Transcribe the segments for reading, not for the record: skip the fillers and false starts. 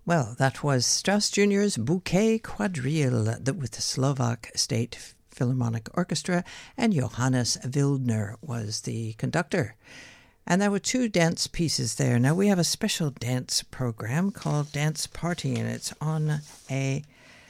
Well, that was Strauss Jr.'s Bouquet Quadrille with the Slovak State Philharmonic Orchestra, and Johannes Wildner was the conductor. And there were two dance pieces there. Now, we have a special dance program called Dance Party, and it's on a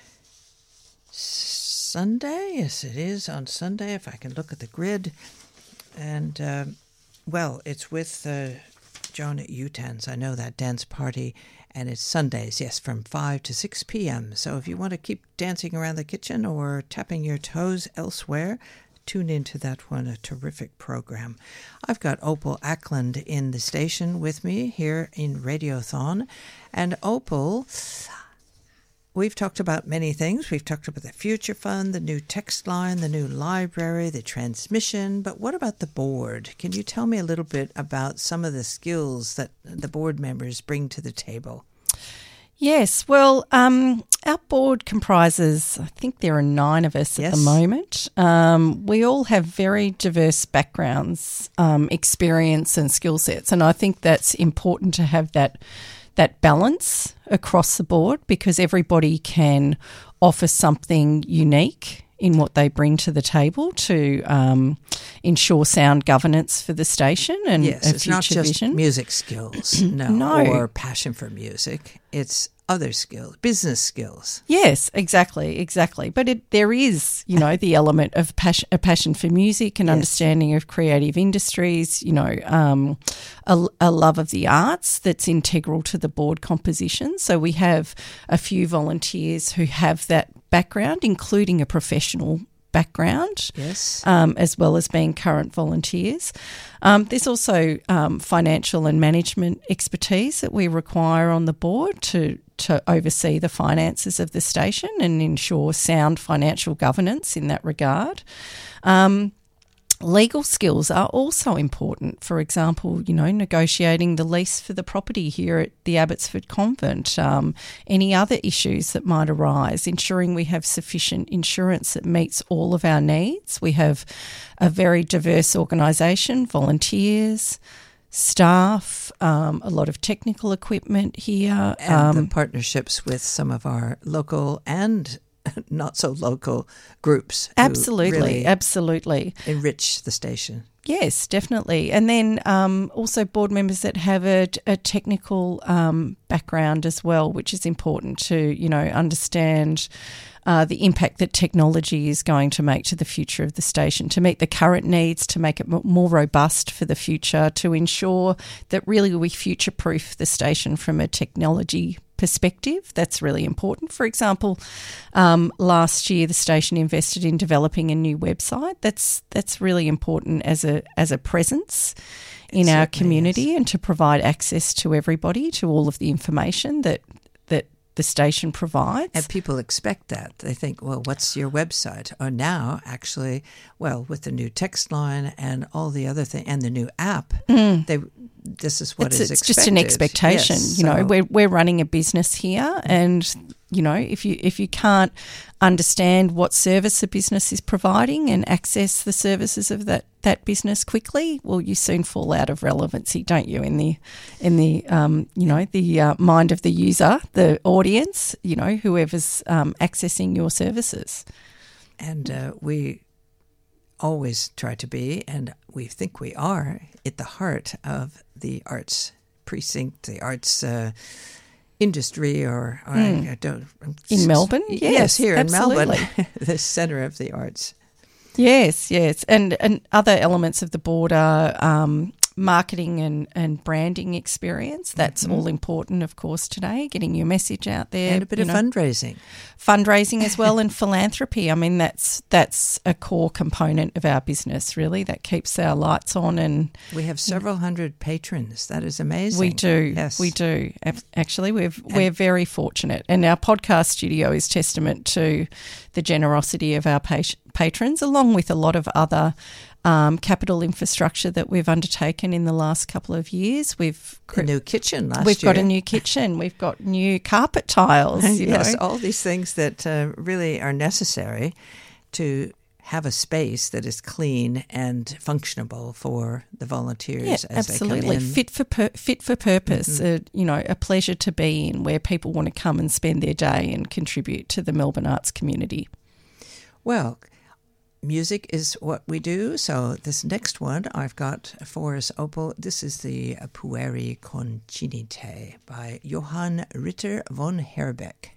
Sunday. Yes, it is on Sunday, if I can look at the grid. And, it's with Joan Utans. I know that Dance Party. And it's Sundays, yes, from 5 to 6 p.m. So if you want to keep dancing around the kitchen or tapping your toes elsewhere, tune into that one, a terrific program. I've got Opal Ackland in the station with me here in Radiothon. And Opal, we've talked about many things. We've talked about the Future Fund, the new text line, the new library, the transmission. But what about the board? Can you tell me a little bit about some of the skills that the board members bring to the table? Yes, well, our board comprises, I think there are 9 of us at the moment. We all have very diverse backgrounds, experience and skill sets, and I think that's important to have that balance across the board, because everybody can offer something unique in what they bring to the table to ensure sound governance for the station and yes, a it's future not just vision. Music skills, no, or passion for music. It's other skills, business skills. Yes, exactly. But there is, the element of a passion for music and understanding of creative industries, a love of the arts that's integral to the board composition. So we have a few volunteers who have that background, including a professional background, yes, as well as being current volunteers. There's also financial and management expertise that we require on the board to oversee the finances of the station and ensure sound financial governance in that regard. Legal skills are also important. For example, negotiating the lease for the property here at the Abbotsford Convent, any other issues that might arise, ensuring we have sufficient insurance that meets all of our needs. We have a very diverse organisation, volunteers, staff, a lot of technical equipment here. And the partnerships with some of our local and not so local groups. Absolutely. Enrich the station. Yes, definitely. And then also board members that have a technical background as well, which is important to, understand the impact that technology is going to make to the future of the station, to meet the current needs, to make it more robust for the future, to ensure that really we future-proof the station from a technology perspective. That's really important. For example, last year the station invested in developing a new website. That's really important as a presence in our community, and to provide access to everybody to all of the information that the station provides. And people expect that. They think, well, what's your website? Or now, actually, with the new text line and all the other things, and the new app, this is what is expected. It's just an expectation. Yes, we're running a business here, and if you can't understand what service a business is providing and access the services of that business quickly, well, you soon fall out of relevancy, don't you? In the mind of the user, the audience, whoever's accessing your services. And we always try to be, and we think we are, at the heart of the arts precinct, the arts industry, or I don't. In Melbourne? Yes, here absolutely. in Melbourne, the centre of the arts. Yes. And other elements of the board are marketing and branding experience. That's all important, of course, today, getting your message out there. And a bit of fundraising. Fundraising as well, and philanthropy. I mean, that's a core component of our business, really, that keeps our lights on. And we have several hundred patrons. That is amazing. We do. Yes. We do. Actually, we're very fortunate. And our podcast studio is testament to the generosity of our patrons, along with a lot of other capital infrastructure that we've undertaken in the last couple of years. We've a new kitchen last year. We've got a new kitchen. We've got new carpet tiles. Yes, all these things that really are necessary to have a space that is clean and functionable for the volunteers as absolutely. they come in. Fit for purpose, a pleasure to be in, where people want to come and spend their day and contribute to the Melbourne arts community. Well, music is what we do, so this next one I've got for us, Opal. This is the Pueri Concinite by Johann Ritter von Herbeck.